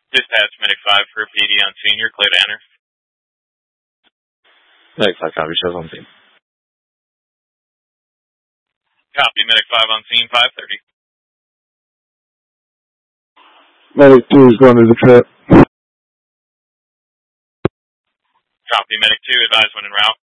Dispatch Medic 5 for PD on scene. You're clear to enter. Medic 5 copy, shows on scene. Copy, Medic 5 on scene, 5:30. Medic 2 is going to the trip. Copy, Medic 2, advise when en route.